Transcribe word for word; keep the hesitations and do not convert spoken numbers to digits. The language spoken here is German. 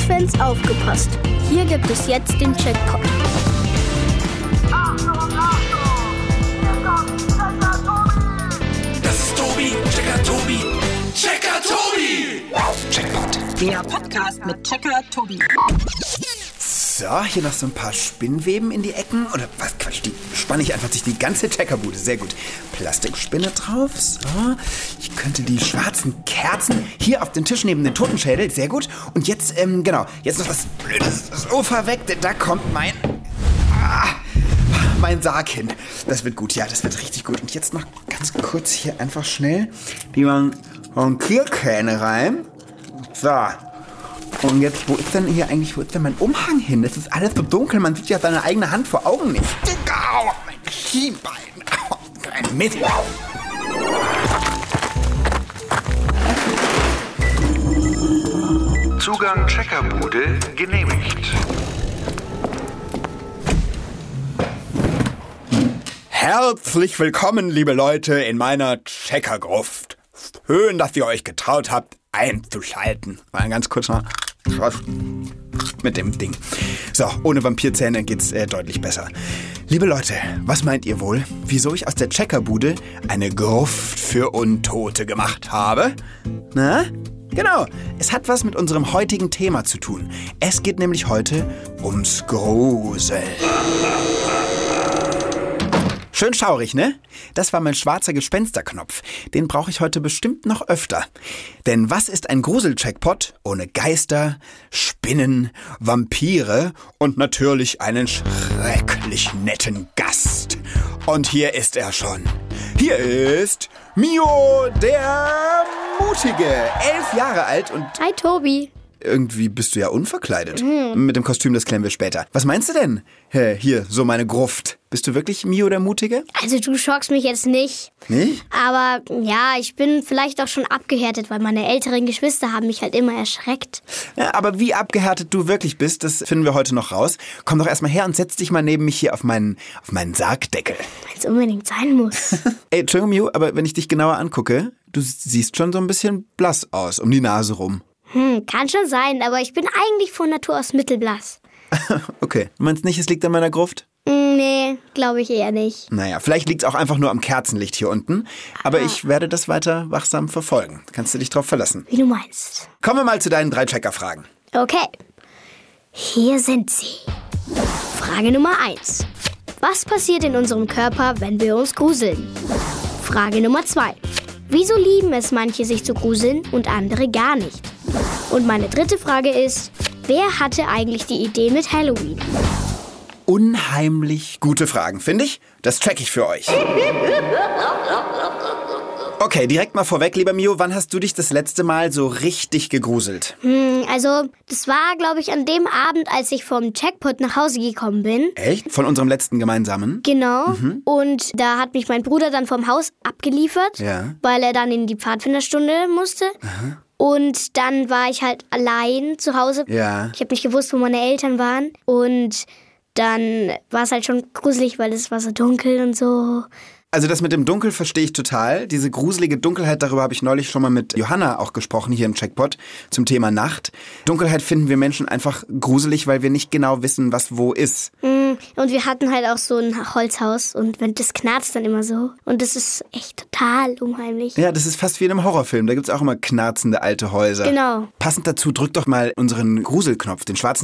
Fans, aufgepasst. Hier gibt es jetzt den Checkpot. Achtung, Achtung! Hier kommt Checker Tobi! Das ist Tobi, Checker Tobi, Checker Tobi! Checkpot. Der Podcast mit Checker Tobi. So, hier noch so ein paar Spinnweben in die Ecken. Oder was, Quatsch, die spanne ich einfach durch die ganze Checkerbude. Sehr gut. Plastikspinne drauf. So. Ich könnte die schwarzen Kerzen hier auf den Tisch neben den Totenschädel. Sehr gut. Und jetzt, ähm, genau, jetzt noch das blöde Sofa weg. Denn da kommt mein... Ah, mein Sarg hin. Das wird gut, ja, das wird richtig gut. Und jetzt noch ganz kurz hier einfach schnell die Mankierkähne rein. So. Und jetzt, wo ist denn hier eigentlich, wo ist denn mein Umhang hin? Das ist alles so dunkel, man sieht ja seine eigene Hand vor Augen nicht. Au, mein Schienbein. Au, ein Mist. Zugang Checkerbude genehmigt. Herzlich willkommen, liebe Leute, in meiner Checkergruft. Schön, dass ihr euch getraut habt, einzuschalten. Mal ganz kurz noch mit dem Ding. So, ohne Vampirzähne geht's äh, deutlich besser. Liebe Leute, was meint ihr wohl, wieso ich aus der Checkerbude eine Gruft für Untote gemacht habe? Na? Genau, es hat was mit unserem heutigen Thema zu tun. Es geht nämlich heute ums Gruseln. Schön schaurig, ne? Das war mein schwarzer Gespensterknopf. Den brauche ich heute bestimmt noch öfter. Denn was ist ein Grusel-Checkpot ohne Geister, Spinnen, Vampire und natürlich einen schrecklich netten Gast? Und hier ist er schon. Hier ist Mio, der Mutige. Elf Jahre alt und... Hi, Tobi. Irgendwie bist du ja unverkleidet. Mhm. Mit dem Kostüm, das klären wir später. Was meinst du denn? Hey, hier, so meine Gruft. Bist du wirklich Mio der Mutige? Also du schockst mich jetzt nicht. Nicht? Aber ja, ich bin vielleicht auch schon abgehärtet, weil meine älteren Geschwister haben mich halt immer erschreckt. Ja, aber wie abgehärtet du wirklich bist, das finden wir heute noch raus. Komm doch erstmal her und setz dich mal neben mich hier auf meinen, auf meinen Sargdeckel. Weil es unbedingt sein muss. Ey, Entschuldigung, Mio, aber wenn ich dich genauer angucke, du siehst schon so ein bisschen blass aus, um die Nase rum. Hm, kann schon sein, aber ich bin eigentlich von Natur aus mittelblass. Okay, du meinst nicht, es liegt an meiner Gruft? Nee, glaube ich eher nicht. Naja, vielleicht liegt es auch einfach nur am Kerzenlicht hier unten. Aber ah. ich werde das weiter wachsam verfolgen. Kannst du dich drauf verlassen. Wie du meinst. Kommen wir mal zu deinen drei Checker-Fragen. Okay, hier sind sie. Frage Nummer eins. Was passiert in unserem Körper, wenn wir uns gruseln? Frage Nummer zwei. Wieso lieben es manche, sich zu gruseln und andere gar nicht? Und meine dritte Frage ist, wer hatte eigentlich die Idee mit Halloween? Unheimlich gute Fragen, finde ich. Das check ich für euch. Okay, direkt mal vorweg, lieber Mio, wann hast du dich das letzte Mal so richtig gegruselt? Hm, also, das war, glaube ich, an dem Abend, als ich vom Checkpot nach Hause gekommen bin. Echt? Von unserem letzten gemeinsamen? Genau. Mhm. Und da hat mich mein Bruder dann vom Haus abgeliefert, ja. weil er dann in die Pfadfinderstunde musste. Aha. Und dann war ich halt allein zu Hause. Ja. Ich habe nicht gewusst, wo meine Eltern waren. Und dann war es halt schon gruselig, weil es war so dunkel und so. Also das mit dem Dunkel verstehe ich total. Diese gruselige Dunkelheit, darüber habe ich neulich schon mal mit Johanna auch gesprochen, hier im Checkpot, zum Thema Nacht. Dunkelheit finden wir Menschen einfach gruselig, weil wir nicht genau wissen, was wo ist. Mm, und wir hatten halt auch so ein Holzhaus und wenn das knarzt dann immer so. Und das ist echt total unheimlich. Ja, das ist fast wie in einem Horrorfilm. Da gibt es auch immer knarzende alte Häuser. Genau. Passend dazu, drück doch mal unseren Gruselknopf, den schwarzen